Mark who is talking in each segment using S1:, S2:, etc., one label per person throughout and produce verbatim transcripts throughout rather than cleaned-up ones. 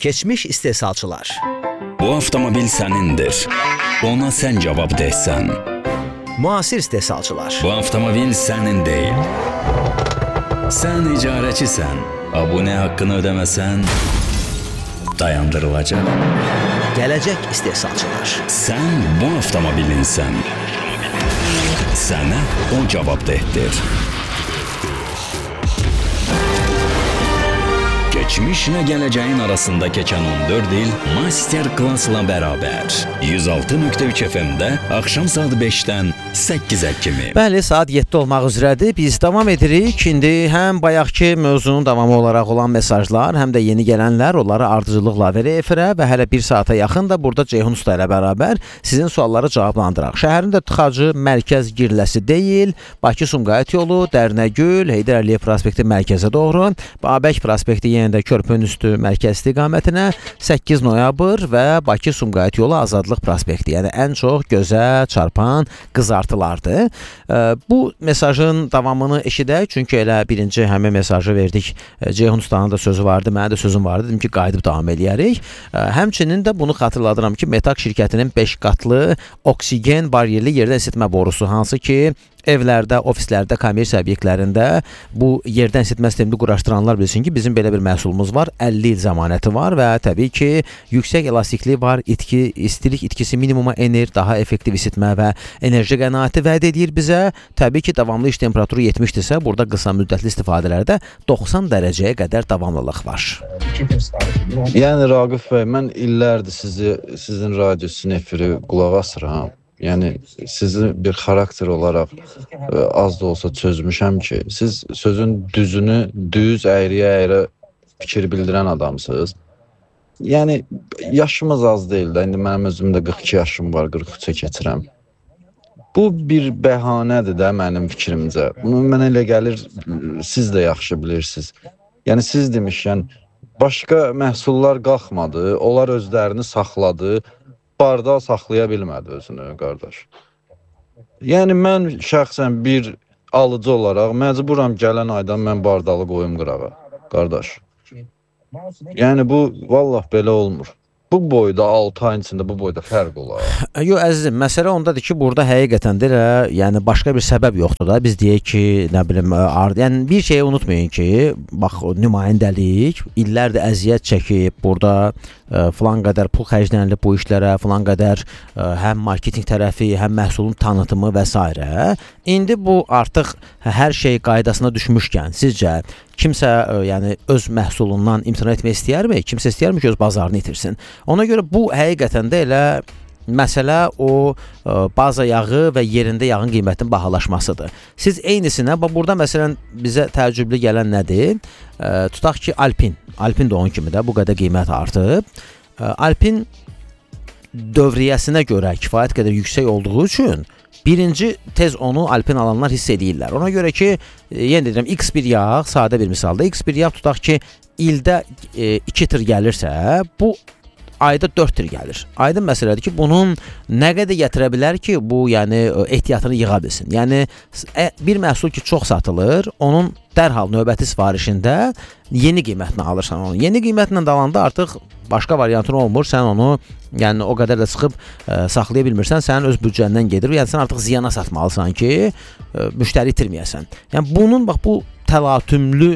S1: Keçmiş istehsalçılar.
S2: Bu avtomobil sənindir. Ona sən cavab deysən.
S1: Müasir istehsalçılar.
S2: Bu avtomobil sənin deyil. Sən icarəçisən. Abunə haqqını ödəməsən dayandırılacaq.
S1: Gələcək istehsalçılar.
S2: Sən bu avtomobilinsən. Sənə o cavabdehdir. Keçmişlə gələcəyin arasında keçən on dörd il master klassla bərabər. yüz altı nöqtə üç F M-də axşam saat beşdən səkkizə kimi.
S1: Bəli, saat yeddi olmaq üzrədir. Biz davam edirik. İndi həm bayaqki mövzunun davamı olaraq olan mesajlar, həm də yeni gələnlər, onları ardıcıllıqla verir efirə və hələ bir saata yaxın da burada Ceyhun Usta ilə bərabər sizin sualları cavablandıraq. Şəhərin də tıxacı mərkəz giriləsi deyil. Bakı-Sumqayıt yolu, Dərnəgül, Heydər Əliyev prospekti mərkəzə doğru, Babək prospekti yenə də körpünün üstü mərkəz istiqamətinə, səkkiz noyabr və Bakı-Sumqayıt yolu Azadlıq prospekti. Yəni ən çox gözə çarpan qızartılardır. Bu mesajın davamını eşidək, çünki elə birinci həmin mesajı verdik. Ceyhun Ustanın da sözü vardı, mənim də sözüm vardı. Dedim ki, qayıdıb davam eləyərik. Həmçinin də bunu xatırladıram ki, Metak şirkətinin beş qatlı oksigen baryerli yerdən isitmə borusu, hansı ki, evlərdə, ofislərdə, kommersiya obyektlərində bu yerdən isitmə sistemini quraşdıranlar bilsin ki, bizim belə bir məhsulumuz var, əlli il zəmanəti var və təbii ki, yüksək elastikliyi var, itki, istilik itkisi minimuma enir, daha effektiv isitmə və enerji qənaəti vəd edir bizə. Təbii ki, davamlı iş temperaturu yetmişdirsə, burada qısa müddətli istifadələrdə doxsan dərəcəyə qədər davamlılıq var.
S3: Yəni Raqif bəy, mən illərdir sizi, sizin radiosunun efiri qulaq asıram. Yəni sizi bir xarakter olaraq az da olsa çözmüşəm ki, siz sözün düzünü düz, əyriyə-əyri fikir bildirən adamsınız. Yəni yaşımız az deyil də, indi mənim özümdə qırx iki yaşım var, qırx üçə keçirəm. Bu bir bəhanədir də mənim fikrimcə. Bunu mənə elə gəlir, siz də yaxşı bilirsiniz. Yəni siz demişkən, başqa məhsullar qalxmadı, onlar özlərini saxladı, bardağı saxlaya bilmədi özünü, qardaş. Yəni, mən şəxsən bir alıcı olaraq məcburam gələn aydan mən bardağı qoyum qırağa, qardaş. Yəni, bu, vallah belə olmur. Bu boyda, altı ayın içində bu boyda fərq olar.
S1: Yox, əzizim, məsələ ondadır ki, burada həqiqətən də, yəni başqa bir səbəb yoxdur da. Biz deyək ki, nə bilim, yəni bir şeyi unutmayın ki, bax, nümayəndəlik, illərdir əziyyət çəkib, burada filan qədər pul xərclənilib bu işlərə, filan qədər həm marketinq tərəfi, həm məhsulun tanıtımı və s. İndi bu artıq hər şey qaydasına düşmüşkən, sizcə kimsə yəni öz məhsulundan imtina etmək istəyərmi? Kimsə istəyərmi ki, öz bazarını itirsin? Ona görə bu həqiqətən də elə məsələ o baza yağı və yerində yağın qiymətinin bahalaşmasıdır. Siz eynisinə, burada məsələn bizə təəccüblü gələn nədir? Tutaq ki, Alpin. Alpin də onun kimi də bu qədər qiymət artıb. Alpin dövriyyəsinə görə kifayət qədər yüksək olduğu üçün birinci tez onu Alpin alanlar hiss edirlər. Ona görə ki, yenə deyirəm, X bir yağ, sadə bir misalda, X bir yağ tutaq ki, ildə iki tir gəlirsə, bu ayda dörd tir gəlir. Aydın məsələdir ki, bunun nə qədər gətirə bilər ki, bu yəni ehtiyatını yığa bilsin. Yəni bir məhsul ki, çox satılır, onun dərhal növbəti sifarişində yeni qiymətini alırsan onu. Yeni qiymətlə də alanda artıq başqa variantın olmur. Sən onu yəni o qədər də çıxıb ə, saxlaya bilmirsən, sənin öz büdcəndən gedir. Yəni sən artıq ziyana satmalısan ki, ə, müştəri itirməyəsən. Yəni bunun bax bu təlatümlü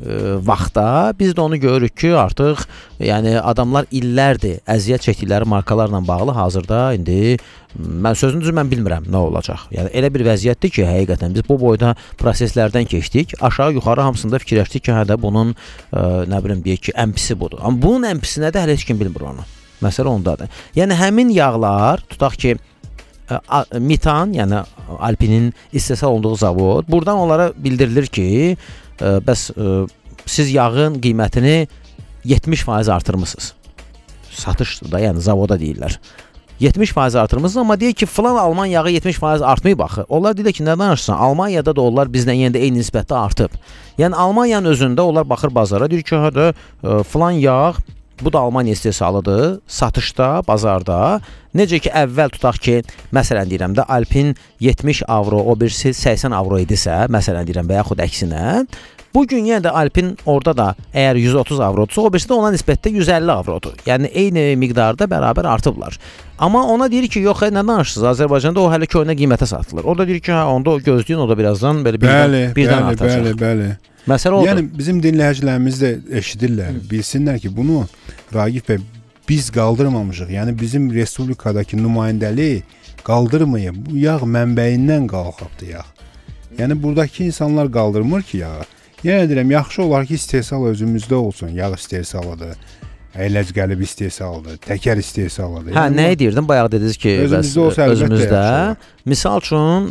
S1: vaxtda biz də onu görürük ki, artıq yəni adamlar illərdir əziyyət çəkdikləri markalarla bağlı hazırda indi mən sözünü düzü mən bilmirəm nə olacaq. Yəni elə bir vəziyyətdir ki, həqiqətən biz bu boyda proseslərdən keçdik. Aşağı yuxarı hamısında fikirləşdik ki, hə də bunun ə, nə bilim deyək ki, əmpisi budur. Amma bunun əmpisinə də hələ heç kim bilmir onu. Məsələ ondadır. Yəni həmin yağlar tutaq ki ə, Mitan, yəni Alpinin istehsal olunduğu zavod, buradan onlara bildirilir ki, Ə, bəs ə, siz yağın qiymətini yetmiş faiz artırmısınız. Satışdır da, yəni zavoda deyirlər. yetmiş faiz artırmısınız, amma deyir ki, filan Alman yağı yetmiş faiz artmayıb axı. Onlar deyir ki, nə danışırsan? Almaniyada da onlar bizdən yenə də eyni nisbətdə artıb. Yəni Almaniyanın özündə onlar baxır bazara, deyir ki, hə də ə, filan yağ, bu da Almaniya istehsalıdır, satışda, bazarda. Necə ki, əvvəl tutaq ki, məsələn deyirəm də, Alpin yetmiş avro, o birisi səksən avro idisə, məsələn deyirəm və yaxud əksinə, Bu gün yenə də Alpin orada da əgər yüz otuz avrodursa, o birisi də ona nisbətdə yüz əlli avrodur. Yəni eyni miqdarda bərabər artıblar. Amma ona deyir ki, yox, nə danışırsınız? Azərbaycanda o hələ köhnə qiymətə satılır. O da deyir ki, hə, onda o gözləyin, o da birazdan belə birdən,
S4: bəli,
S1: birdən
S4: bəli,
S1: artacaq.
S4: Bəli, bəli.
S1: Məsələ odur.
S4: Yəni bizim dinləyicilərimiz də eşidirlər, bilsinlər ki, bunu Ragif bəy biz qaldırmamışıq. Yəni bizim respublikadakı nümayəndəlik qaldırmayıb. Bu yağ mənbəyindən qalxıbdı yağ. Yəni buradakı insanlar qaldırmır ki yağı. Yenə deyirəm, yaxşı olar ki, istehsal özümüzdə olsun. Yağ istehsalıdır, əyləc qəlib istehsalıdır, təkər istehsalıdır.
S1: Hə,
S4: yəni,
S1: nəyi deyirdin? Bayaq dediniz ki,
S4: özümüzdə olsa
S1: özümüzdə. Misal üçün,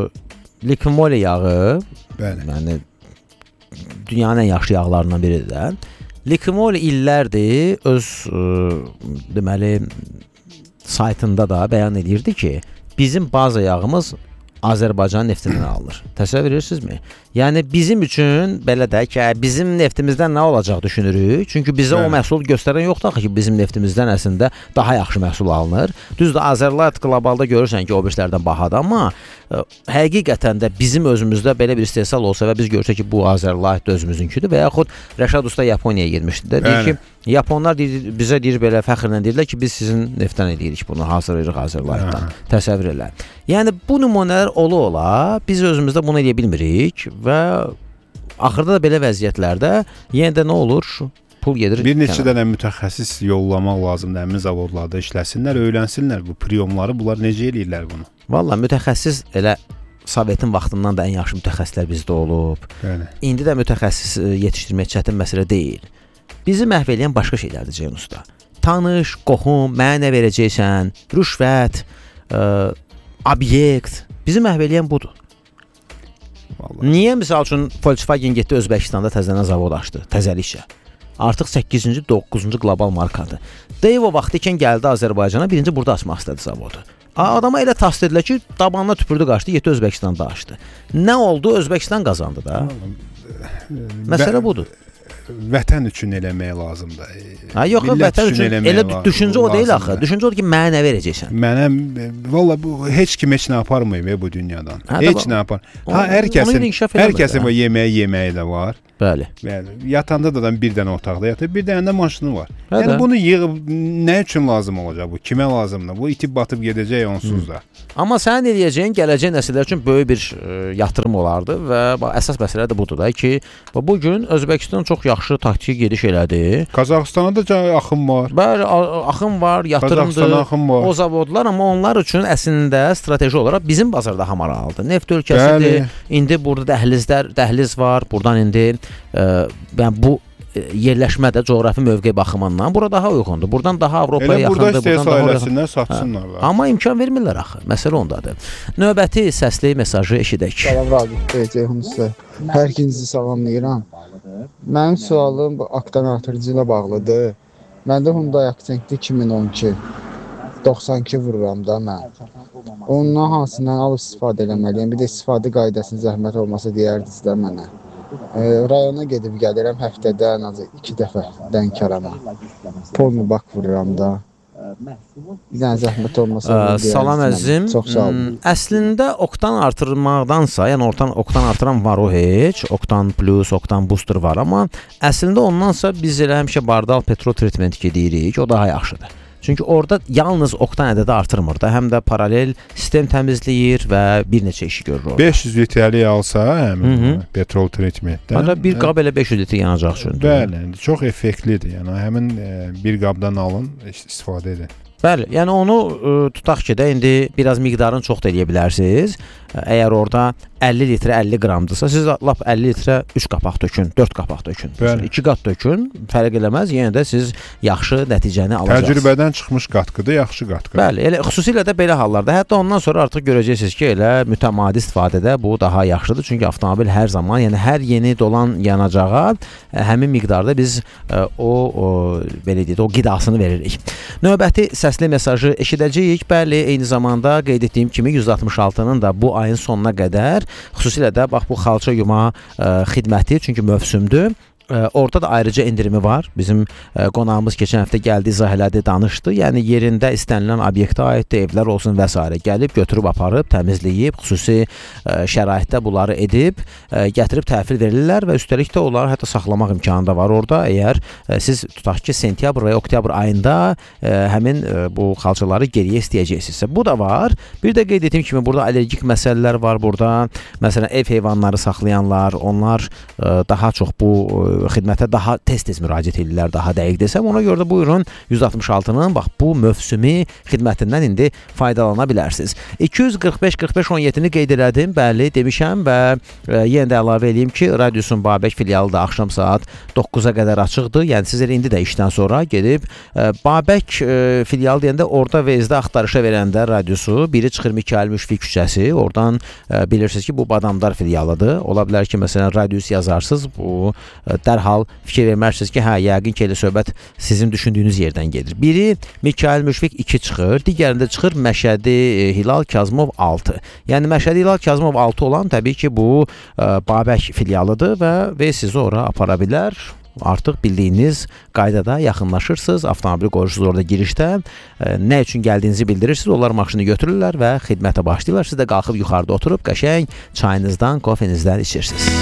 S1: Liqmoli yağı,
S4: bəli.
S1: Yəni dünyanın ən yaxşı yağlarından biridir də. Liqmoli illərdir öz ə, deməli saytında da bəyan edirdi ki, bizim baza yağımız Azərbaycan neftindən alınır. Təsəvvür edirsinizmi? Yəni bizim üçün belə də ki, bizim neftimizdən nə olacaq düşünürük. Çünki bizə
S4: Bəli.
S1: o məhsul göstərən yoxdur axı ki, bizim neftimizdən əslində daha yaxşı məhsul alınır. Düzdür, Azərbaycan qlobalda görürsən ki, o birislərdən bahadır, amma ə, həqiqətən də bizim özümüzdə belə bir istehsal olsa və biz görsək ki, bu Azərbaycan özümüzünkidir və yaxud Rəşad Usta Yaponiyaya getmişdi də, deyir ki, Yaponlar deyir, bizə deyir belə fəxrlə deyirlər ki, biz sizin neftdən edirik bunu, hazırlayırıq Azərbaycandan. Təsəvvür elə. Yəni bu nümunələr ola-ola biz özümüzdə bunu edə bilmirik və axırda da belə vəziyyətlərdə yenə də nə olur? Pul gedir.
S4: Bir neçə dənə mütəxəssis yollamaq lazımdır, həmin zavodlarda işləsinlər, öyrənsinlər bu priyomları, bunlar necə eləyirlər bunu?
S1: Valla mütəxəssis elə Sovetin vaxtından da ən yaxşı mütəxəssislər bizdə olub.
S4: Bəli.
S1: İndi də mütəxəssis yetişdirmək çətin məsələ deyil. Bizi məhv eləyən başqa şeylərdir Ceyhun usta. Tanış, qohum, mənə nə verəcəksən, rüşvət, ə, obyekt. Bizi məhv eləyən budur. Vallahi. Niyə misal üçün Volkswagen getdi Özbəkistanda təzənə zavod açdı, təzəlikcə. Artıq səkkizinci, doqquzuncu qlobal markadır. Deyib o vaxt ikən gəldi Azərbaycana, birinci burada açmaq istədi zavodu. Adama elə tasdir edilə ki, tabanına tüpürdü, qaçdı, getdi Özbəkistanda açdı. Nə oldu? Özbəkistan qazandı da. Məsələ budur.
S4: Vətən üçün eləmək lazımdır.
S1: Ha, yox, vətən üçün elə düşüncə o deyil axı. Düşüncə odur ki, mənə nə verəcəksən?
S4: Mənə valla bu heç kim heç nə aparmayıb bu dünyadan. Hə, heç nə apar. Ha, hər kəsin hər kəsin bu yeməyi yeməyi də var.
S1: Bəli.
S4: Bəli. Yatanda da adam bir dənə otaqda yatır, bir dənə də maşını var.
S1: Hə,
S4: yəni
S1: də.
S4: bunu yığıb nə üçün lazım olacaq bu? Kimə lazımdır? Bu itib batıb gedəcək onsuz da.
S1: Amma sənin eləyəcəyin gələcək nəsillər üçün böyük bir ə, yatırım olardı və bax, əsas məsələ də budur da ki, bu gün Özbəkistan çox yaxşı taktiki gediş elədi.
S4: Qazaxıstana da axın var.
S1: Bəli, axın var, yatırımdır.
S4: Axın var.
S1: O zavodlar, amma onlar üçün əslində strateji olaraq bizim bazar daha maraqlıdır. Neft ölkəsidir. Bəli. İndi burada dəhlizlər, dəhliz var. Burdan indi ə, yəni bu yerləşmə də coğrafi mövqe baxımından bura daha uyğundur. Buradan daha Avropaya yaxındır.
S4: Elə burada istehsal eləsinlər, satsınlar.
S1: Hə. Amma imkan vermirlər axı. Məsələ ondadır. Növbəti səsli mesajı eşidək.
S5: Salam Ragif bəy, Ceyhun usta. Hər ikinizi salamlayıram. Mənim sualım aktan artırıcı ilə bağlıdır. Məndə Hyundai Accent iki min on iki doxsan iki vururam da mən. Ondan hansından alıb istifadə eləməliyəm? Bir də istifadə qaydasını zəhmət olmasa deyərdiniz də mənə. E, rayona gedib gəlirəm həftədə ən azı iki dəfə Lənkərana. Polmu bak vururam da. Bir dənə zəhmət olmasa.
S1: Ə, salam əzizim.
S5: Çox sağ olun.
S1: Əslində oktan artırmaqdansa, yəni ortan oktan artıran var o heç, oktan plus, oktan booster var, amma əslində ondansa biz elə həmişə bardal petrol treatment deyirik, o daha yaxşıdır. Çünki orada yalnız oktan ədədi artırmır da, həm də paralel sistem təmizləyir və bir neçə işi görür orada.
S4: beş yüz litrəlik alsa, həmin petrol treatmentdən.
S1: Hətta bir qab elə beş yüz litr yanacaq üçün.
S4: Bəli, çox effektlidir. Yəni həmin e, bir qabdan alın, istifadə edin.
S1: Bəli, yəni onu ə, tutaq ki də indi biraz miqdarını çox da eləyə bilərsiniz. Əgər orada əlli litrə əlli qramdırsa, siz lap əlli litrə üç qapaq tökün, dörd qapaq tökün. iki qat tökün, fərq eləməz. Yenə də siz yaxşı nəticəni alacaqsınız.
S4: Təcrübədən çıxmış qatqıdır, yaxşı qatqıdır.
S1: Bəli, elə xüsusilə də belə hallarda, hətta ondan sonra artıq görəcəksiniz ki, elə mütəmadi istifadədə bu daha yaxşıdır. Çünki avtomobil hər zaman, yəni hər yeni dolan yanacağa həmin miqdarda biz ə, o, o belə deyək, o qidasını veririk. Növbəti səsli mesajı eşidəcəyik. Bəli, eyni zamanda qeyd etdiyim kimi yüz altmış altının da bu ayın sonuna qədər xüsusilə də bax bu xalça yuma ə, xidməti, çünki mövsümdür. Orada da ayrıca indirimi var. Bizim e, qonağımız keçən həftə gəldi, izah elədi, danışdı. Yəni yerində istənilən obyektə aiddir, evlər olsun və s. gəlib, götürüb aparıb, təmizləyib, xüsusi e, şəraitdə bunları edib, e, gətirib təhvil verirlər və üstəlik də onları hətta saxlamaq imkanı da var orada. Əgər e, siz tutaq ki, sentyabr və oktyabr ayında e, həmin e, bu xalçaları geriyə istəyəcəksinizsə, bu da var. Bir də qeyd etdiyim kimi burada allergik məsələlər var burada. Məsələn, ev heyvanları saxlayanlar, onlar e, daha çox bu e, xidmətə daha tez-tez müraciət edirlər, daha dəqiq desəm. Ona görə də buyurun yüz altmış altının bax bu mövsümi xidmətindən indi faydalana bilərsiniz. iki yüz qırx beş qırx beş on yeddini qeyd elədim, bəli, demişəm və e, yenə də əlavə edeyim ki, Radiosun Babək filialı da axşam saat doqquza qədər açıqdır. Yəni sizlər indi də işdən sonra gedib e, Babək e, filialı deyəndə orada vezdə axtarışa verəndə radiosu biri çıxır Mikail Müşfiq küçəsi. Oradan e, bilirsiniz ki, bu Badamdar filialıdır. Ola bilər ki, məsələn, radios yazarsınız, bu e, dərhal fikir vermərsiniz ki, hə, yəqin ki, elə söhbət sizin düşündüyünüz yerdən gedir. Biri Mikail Müşfiq iki çıxır, digərində çıxır Məşədi Hilal Kazımov altı. Yəni Məşədi Hilal Kazımov altı olan təbii ki, bu ə, Babək filialıdır və, və sizi ora apara bilər. Artıq bildiyiniz qaydada yaxınlaşırsınız, avtomobili qoyursunuz orada girişdə, ə, nə üçün gəldiyinizi bildirirsiniz, onlar maşını götürürlər və xidmətə başlayırlar. Siz də qalxıb yuxarıda oturub qəşəng çayınızdan, kofenizdən içirsiniz.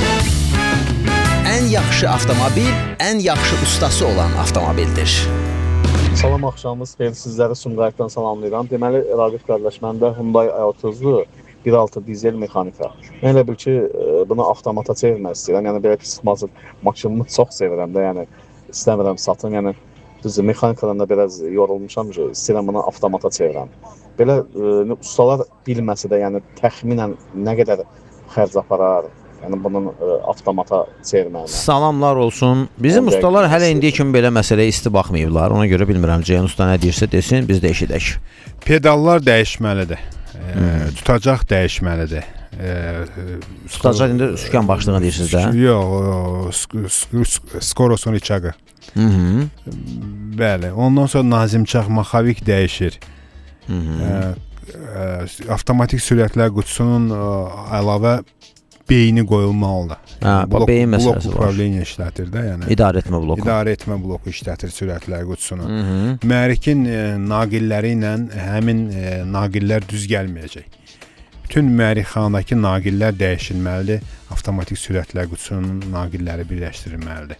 S6: Ən yaxşı avtomobil, ən yaxşı ustası olan avtomobildir.
S7: Salam, axşamınız xeyir. Sizləri Sumqayıtdan salamlayıram. Deməli, Raqif qardaş, məndə Hyundai i otuzlu bir altı dizel mexanika. Mən elə bil ki, bunu avtomata çevirmək istəyirəm. Yəni, belə pis çıxmazı maşınımı çox sevirəm də, yəni istəmirəm satım. Yəni, düzdür, mexanikadan da biraz yorulmuşam ki, istəyirəm bunu avtomata çevirəm. Belə e, ustalar bilməsə də, yəni təxminən nə qədər xərc aparar, yəni bunun ə, avtomata çevirməyinə.
S1: Salamlar olsun. Bizim on ustalar hələ indiyə kimi belə məsələyə isti baxmayıblar. Ona görə bilmirəm, Ceyhan usta nə deyirsə desin, biz də eşidək.
S4: Pedallar dəyişməlidir. E, tutacaq dəyişməlidir. E,
S1: tutacaq indi sükan başlığını deyirsiniz də?
S4: Yox, skorosun içağı.
S1: Hı -hı.
S4: Bəli. Ondan sonra nazimçaq maxavik dəyişir.
S1: Hı -hı.
S4: E, e, avtomatik sürətlər qutusunun e, əlavə beyni qoyulmalıdır.
S1: Hə, blok, beyin məsələsi
S4: var. Blok upravleniya işlətir də, yəni.
S1: İdarə etmə bloku.
S4: İdarə etmə bloku işlətir sürətlər qutusunu. Hı -hı. Mühərrikin e, naqilləri ilə həmin e, naqillər düz gəlməyəcək. Bütün mühərrikxanadakı naqillər dəyişilməlidir. Avtomatik sürətlər qutusunun naqilləri birləşdirilməlidir.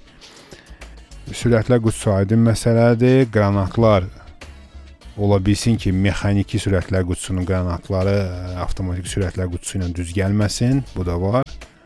S4: Sürətlər qutusu aydın məsələdir. Qranatlar ola bilsin ki, mexaniki sürətlər qutusunun qranatları avtomatik sürətlər qutusu ilə düz gəlməsin. Bu da var.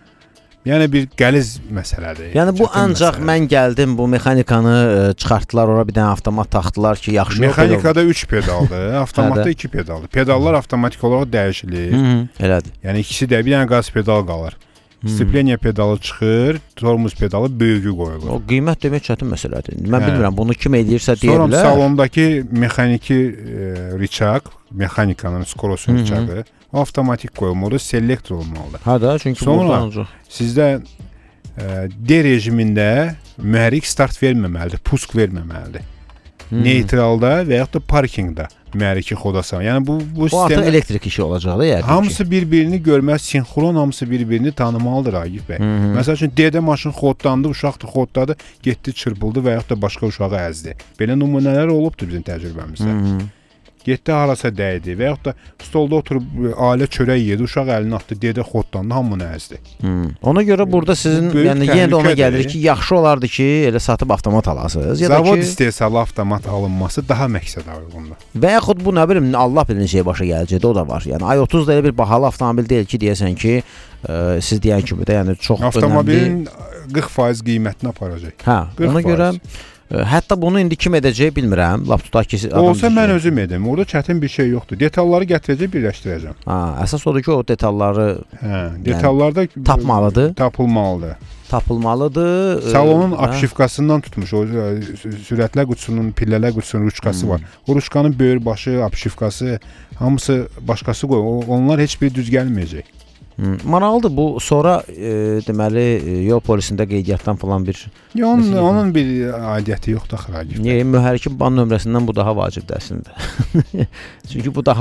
S4: Yəni bir qəliz məsələdir.
S1: Yəni bu ancaq məsələ. Mən gəldim, bu mexanikanı çıxartdılar, ora bir dənə avtomat taxdılar ki, yaxşı yox.
S4: Mexanikada üç pedaldır, avtomatda iki pedaldır. Pedallar avtomatik olaraq dəyişilir.
S1: Hı -hı, elədir.
S4: Yəni ikisi də bir dənə qaz pedal qalır. Stipleniya pedalı çıxır, tormuz pedalı böyüyü qoyulur.
S1: O qiymət demək çətin məsələdir. Mən hə. bilmirəm, bunu kim edirsə deyə
S4: bilər.
S1: Sonra
S4: salondakı mexaniki e, riçaq, mexanikanın skorosun riçağı, o avtomatik qoyulmalıdır, selektor olmalıdır.
S1: Hə də, çünki
S4: sonra sizdə e, D rejimində mühərrik start verməməlidir, pusk verməməlidir. Hmm. Neytralda və yaxud da parkingdə mühərriki xodasan. Yəni bu bu
S1: sistem artıq elektrik işi olacaq da yəqin ki.
S4: Hamısı bir-birini görməz, sinxron, hamısı bir-birini tanımalıdır Agif bəy. Hmm. Məsəl üçün D-də maşın xoddandı, uşaq da xoddadı, getdi, çırpıldı və yaxud da başqa uşağı əzdi. Belə nümunələr olubdur bizim təcrübəmizdə. Hmm. Getdi harasa dəydi və yaxud da stolda oturub ailə çörək yedi, uşaq əlini atdı, D-də xoddandı, hamını əzdi.
S1: Hmm. Ona görə burada sizin böyük yəni yenə də ona gəlir ki, yaxşı olardı ki, elə satıb avtomat alasınız. Ya
S4: Zavod
S1: da ki,
S4: istehsalı avtomat alınması daha məqsəd uyğundur.
S1: Və yaxud bu nə bilim Allah bilir necəyə başa gələcəkdir, o da var. Yəni i otuz da elə bir bahalı avtomobil deyil ki, deyəsən ki, ə, siz deyən kimi də yəni çox
S4: avtomobilin önəmli qırx faiz qiymətini aparacaq.
S1: Hə, ona görə hətta bunu indi kim edəcək bilmirəm. Lap tutaq ki,
S4: adam olsa mən özüm edim. Orada çətin bir şey yoxdur. Detalları gətirəcək, birləşdirəcəm.
S1: Ha, əsas odur ki, o detalları
S4: hə, detallarda yəni,
S1: tapmalıdır.
S4: Tapılmalıdır.
S1: Tapılmalıdır.
S4: Salonun apşifkasından tutmuş, o sürətlər qutusunun, pillələr qutusunun ruçkası hmm. var. O ruçkanın böyür başı, apşifkası, hamısı başqası qoyur. Onlar heç biri düz gəlməyəcək.
S1: Hmm. Maraqlıdır bu. Sonra e, deməli yol polisində qeydiyyatdan falan bir
S4: ya onun, onun bir aidiyyəti yoxdur axı.
S1: Niyə mühərrikin ban nömrəsindən bu daha vacibdir əslində. Çünki bu daha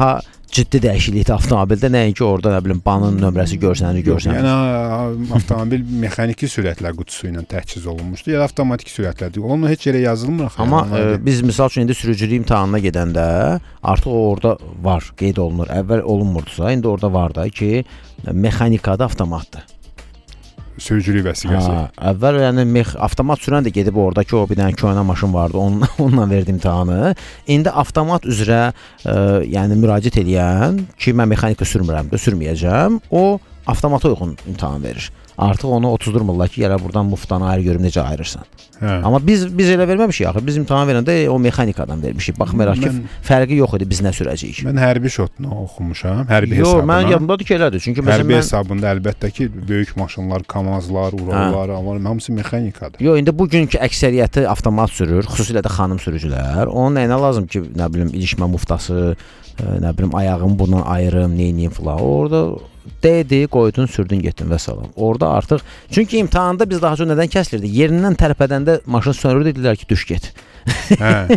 S1: ciddi dəyişiklikdir avtomobildə, nəinki orada nə bilim banın nömrəsi görsənir, görsənir.
S4: Yəni avtomobil mexaniki sürətlər qutusu ilə təchiz olunmuşdu, ya avtomatik sürətlərdir. Onun heç yerə yazılmır axı.
S1: Amma e, biz misal üçün indi sürücülük imtahanına gedəndə artıq o orada var, qeyd olunur. Əvvəl olunmurdusa, indi orada var da ki, mexanikada avtomatdır.
S4: Sürücülük vəsiqəsi.
S1: Ha, əvvəl yəni mex avtomat sürən də gedib oradakı o bir dənə köhnə maşın vardı, onunla, onunla verdi imtahanı. İndi avtomat üzrə e, yəni müraciət edən ki, mən mexanika sürmürəm də, sürməyəcəm, o avtomata uyğun imtahan verir. Artıq onu oturdurmurlar ki, gələ buradan muftanı ayrı görüm necə ayırırsan. Hə. Amma biz biz elə verməmişik axı. Biz imtahan verəndə o mexanikadan vermişik. Baxmayaraq ki, fərqi yox idi biz nə sürəcəyik.
S4: Mən hərbi şotunu oxumuşam, hərbi
S1: Yo,
S4: hesabına.
S1: Yox, mən yadımdadır ki, elədir. Çünki
S4: hərbi
S1: mən...
S4: hesabında əlbəttə ki, böyük maşınlar, Kamazlar, Urallar, hə. hamısı mexanikadır.
S1: Yox, indi bugünkü əksəriyyəti avtomat sürür, xüsusilə də xanım sürücülər. Onun nəyinə lazım ki, nə bilim, ilişmə muftası, nə bilim, ayağımı bundan ayırım, neyniyim filan. Orada dedi, qoydun, sürdün, getdin və salam. Orada artıq, çünki imtahanda biz daha çox nədən kəsilirdi? Yerindən tərpədəndə maşın sönürü dedilər ki, düş get. Hə.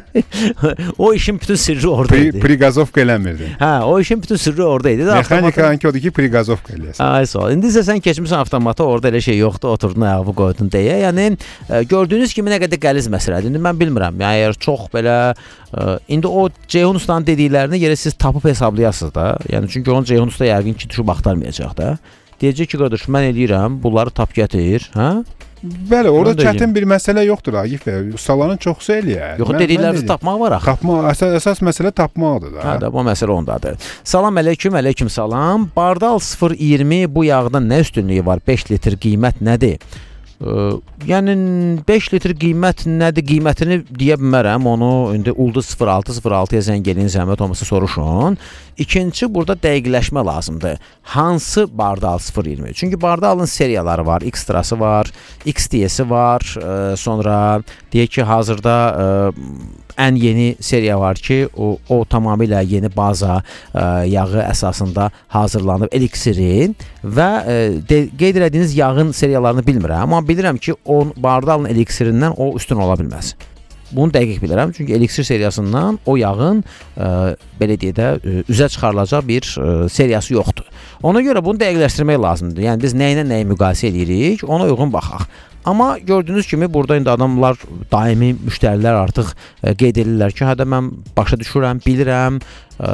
S1: O işin bütün sirri oradaydı.
S4: Priqazovka eləmirdin.
S1: Hə, o işin bütün sirri oradaydı.
S4: Mexanikanki odur ki, priqazovka eləyəsən.
S1: Ay sağ ol. İndi isə sən keçmisən avtomata, orada elə şey yoxdur, oturdun, ayağını qoydun deyə. Yəni e, gördüyünüz kimi nə qədər qəliz məsələdir. İndi mən bilmirəm. Yəni əgər çox belə e, indi o Ceyhun ustanın dediklərini yerə siz tapıb hesablayasınız da. Yəni çünki onun Ceyhun usta yəqin ki, düşüb axtarmayacaq da. Deyəcək ki, qardaş, mən eləyirəm, bunları tap gətir, hə?
S4: Bəli, orada çətin bir məsələ yoxdur Agif bəy. Ustaların çoxsu eləyər.
S1: Yox, dediklərinizi tapmaq var axı.
S4: Tapmaq, əsas, əsas məsələ tapmaqdır da.
S1: Hə, də bu məsələ ondadır. Salam əleykum, əleykum salam. Bardal sıfır iyirmi bu yağda nə üstünlüyü var? beş litr qiymət nədir? Ee, yəni beş litr qiymət nədir? Qiymətini deyə bilmərəm. Onu indi Ulduz sıfır altı sıfır altıya zəng eləyin, zəhmət olmasa soruşun. İkinci, burada dəqiqləşmə lazımdır. Hansı Bardal sıfır iyirmi? Çünki Bardalın seriyaları var. X-Trası var, X D S-i var. E, sonra deyək ki, hazırda e, ən yeni seriya var ki, o, o tamamilə yeni baza e, yağı əsasında hazırlanıb, eliksirin və e, de, qeyd etdiyiniz yağın seriyalarını bilmirəm, amma bilirəm ki, o Bardalın eliksirindən o üstün ola bilməz. Bunu dəqiq bilirəm, çünki eliksir seriyasından o yağın e, belə deyə də e, üzə çıxarılacaq bir e, seriyası yoxdur. Ona görə bunu dəqiqləşdirmək lazımdır. Yəni biz nə ilə nəyi müqayisə edirik, ona uyğun baxaq. Amma gördüyünüz kimi burada indi adamlar, daimi müştərilər artıq e, qeyd edirlər ki, hə də mən başa düşürəm, bilirəm, e,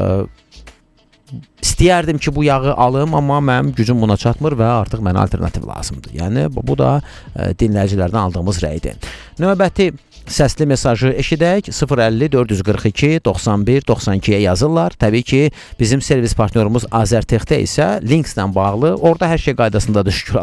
S1: istəyərdim ki, bu yağı alım, amma mənim gücüm buna çatmır və artıq mənə alternativ lazımdır. Yəni bu da e, dinləyicilərdən aldığımız rəydir. Növbəti səsli mesajı eşidək. sıfır əlli dörd yüz qırx iki doxsan bir doxsan ikiyə yazırlar. Təbii ki, bizim servis partnyorumuz Azərtexdə isə Linkslə bağlı. Orada hər şey qaydasındadır, şükür